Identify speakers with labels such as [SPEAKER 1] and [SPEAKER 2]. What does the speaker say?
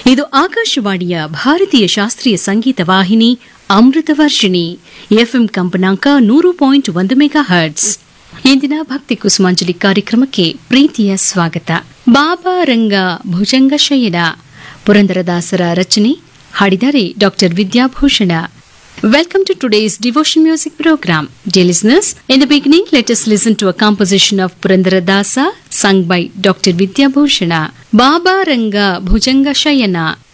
[SPEAKER 1] ಇದು ಆಕಾಶವಾಣಿಯ ಭಾರತೀಯ ಶಾಸ್ತ್ರೀಯ ಸಂಗೀತ ವಾಹಿನಿ ಅಮೃತ ವರ್ಷಿಣಿ ಎಫ್ಎಂ ಕಂಪನಾಂಕ 100.1 ಮೆಗಾ ಹರ್ಟ್ಸ್. ಇಂದಿನ ಭಕ್ತಿ ಕುಸುಮಾಂಜಲಿ ಕಾರ್ಯಕ್ರಮಕ್ಕೆ ಪ್ರೀತಿಯ ಸ್ವಾಗತ. ಬಾಬಾ ರಂಗ ಭುಜಂಗ ಶಯನ ಪುರಂದರದಾಸರ ರಚನೆ, ಹಾಡಿದ್ದಾರೆ doctor Vidyabhushana. Welcome to today's devotion music program. Dear listeners, in the beginning, let us listen to a composition of Purandaradasa sung by Dr. Vidyabhushana. Baba Ranga Bhujanga Shayana.